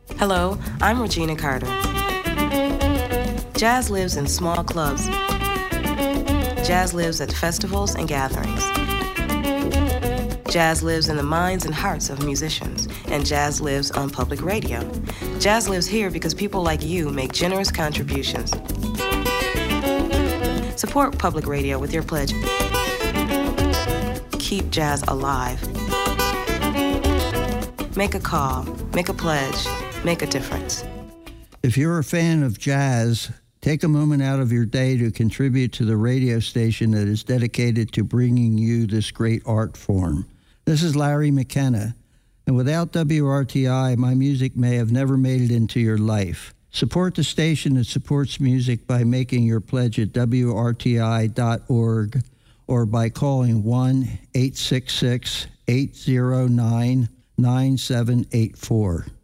Hello, I'm Regina Carter. Jazz lives in small clubs. Jazz lives at festivals and gatherings. Jazz lives in the minds and hearts of musicians, and jazz lives on public radio. Jazz lives here because people like you make generous contributions. Support public radio with your pledge. Keep jazz alive. Make a call, make a pledge, make a difference. If you're a fan of jazz, take a moment out of your day to contribute to the radio station that is dedicated to bringing you this great art form. This is Larry McKenna, and without WRTI, my music may have never made it into your life. Support the station that supports music by making your pledge at WRTI.org or by calling 1-866-809-9784.